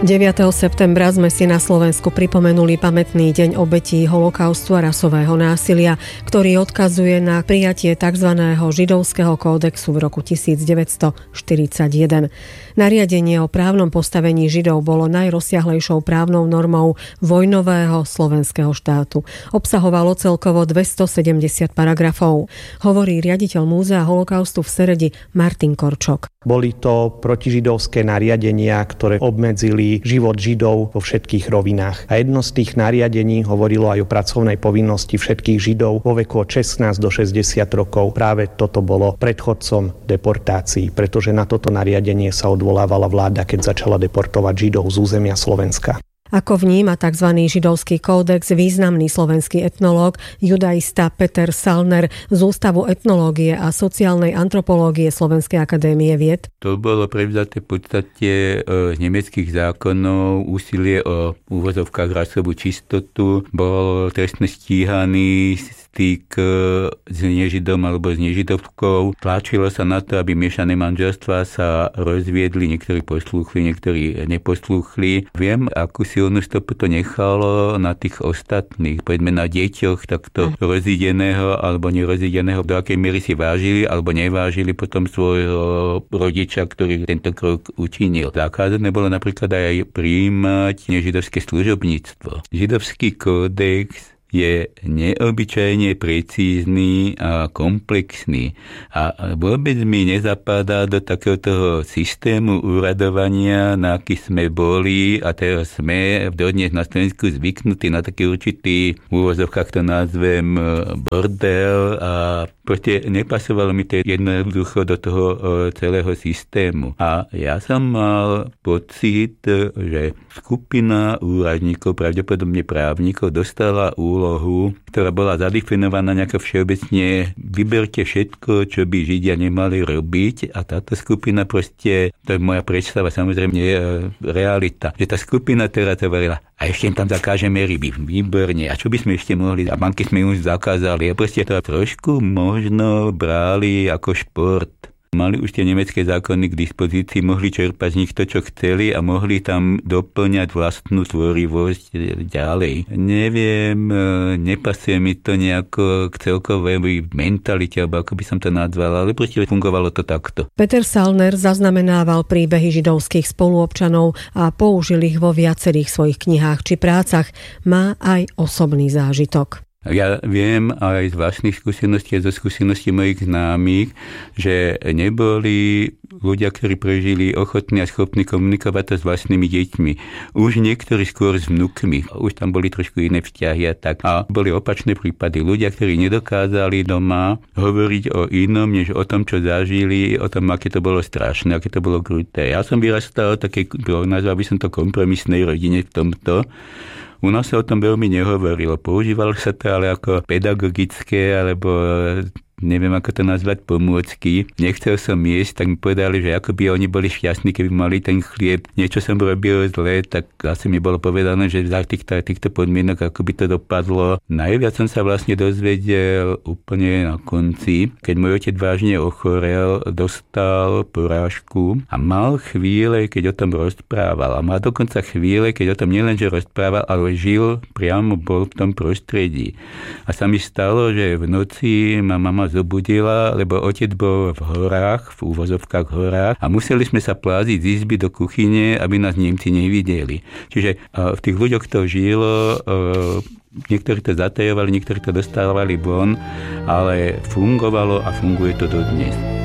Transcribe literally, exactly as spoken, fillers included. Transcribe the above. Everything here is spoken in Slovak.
deviateho septembra sme si na Slovensku pripomenuli pamätný deň obetí holokaustu a rasového násilia, ktorý odkazuje na prijatie tzv. Židovského kódexu v roku devätnásťstoštyridsaťjeden. Nariadenie o právnom postavení Židov bolo najrozsiahlejšou právnou normou vojnového slovenského štátu. Obsahovalo celkovo dvestosedemdesiat paragrafov. Hovorí riaditeľ Múzea holokaustu v Seredi Martin Korčok. Boli to protižidovské nariadenia, ktoré obmedzili život Židov vo všetkých rovinách. A jedno z tých nariadení hovorilo aj o pracovnej povinnosti všetkých Židov vo veku od šestnásť do šesťdesiat rokov. Práve toto bolo predchodcom deportácií, pretože na toto nariadenie sa odvolávala vláda, keď začala deportovať Židov z územia Slovenska. Ako vníma tzv. Židovský kódex významný slovenský etnológ, judaista Peter Salner z Ústavu etnológie a sociálnej antropológie Slovenskej akadémie vied? To bolo prevzaté v podstate z nemeckých zákonov, úsilie o úvozovkách rasovú čistotu, bol trestne stíhaný styk s nežidom alebo s nežidovkou. Tlačilo sa na to, aby miešané manželstvá sa rozviedli, niektorí poslúchli, niektorí neposlúchli. Viem, akú silnú stopu to nechalo na tých ostatných, povedzme na deťoch takto rozídeného alebo nerozídeného, do akej miery si vážili alebo nevážili potom svojho rodiča, ktorý tento krok učinil. Zakázané bolo napríklad aj prijímať nežidovské služobníctvo. Židovský kódex je neobyčajne precízny a komplexný a vôbec mi nezapadá do takéhoto systému úradovania, na aký sme boli a teraz sme dodnes na Slovensku zvyknutí na taký určitý, v úvozovkách to nazvem, bordel a proste nepasovalo mi to jednoducho do toho celého systému. A ja som mal pocit, že skupina úradníkov, pravdepodobne právnikov, dostala úlohu, ktorá bola zadefinovaná nejako všeobecne. Vyberte všetko, čo by Židia nemali robiť, a táto skupina proste, to je moja predstava, samozrejme nie je realita, že tá skupina teraz hovorila, a ešte im tam zakážeme ryby, výborne, a čo by sme ešte mohli, a banky sme už zakázali, a proste to trošku možno brali ako šport. Mali už tie nemecké zákony k dispozícii, mohli čerpať z nich to, čo chceli a mohli tam doplňať vlastnú tvorivosť ďalej. Neviem, nepasuje mi to nejako k celkovej mentalite, alebo ako by som to nazval, ale proste fungovalo to takto. Peter Salner zaznamenával príbehy židovských spoluobčanov a použil ich vo viacerých svojich knihách či prácach. Má aj osobný zážitok. Ja viem aj z vlastných skúseností a zo skúseností mojich známych, že neboli ľudia, ktorí prežili, ochotní a schopní komunikovať to s vlastnými deťmi. Už niektorí skôr s vnukmi. Už tam boli trošku iné vzťahy a tak. A boli opačné prípady. Ľudia, ktorí nedokázali doma hovoriť o inom, než o tom, čo zažili, o tom, aké to bolo strašné, aké to bolo kruté. Ja som vyrastal takej, nazval by som to kompromisnej rodine v tomto. U nás sa o tom veľmi nehovorilo. Používalo sa to ale ako pedagogické, alebo neviem, ako to nazvať, pomôcky. Nechcel som jesť, tak mi povedali, že ako by oni boli šťastní, keby mali ten chlieb. Niečo som robil zle, tak asi mi bolo povedané, že za týchto, týchto podmienok, ako by to dopadlo. Najviac som sa vlastne dozvedel úplne na konci, keď môj otec vážne ochorel, dostal porážku a mal chvíle, keď o tom rozprával. A mal dokonca chvíle, keď o tom nielenže rozprával, ale žil, priamo bol v tom prostredí. A sa mi stalo, že v noci ma mama zobudila, lebo otec bol v horách, v úvozovkách horách, a museli sme sa pláziť z izby do kuchyne, aby nás Nemci nevideli. Čiže v tých ľuďoch to žilo, niektorí to zatajovali, niektorí to dostávali von, ale fungovalo a funguje to dodnes.